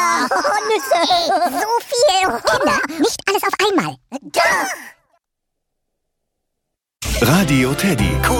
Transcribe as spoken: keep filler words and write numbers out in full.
Oh, Nüsse. So viel. Kinder, nicht alles auf einmal. Doch. Radio Teddy.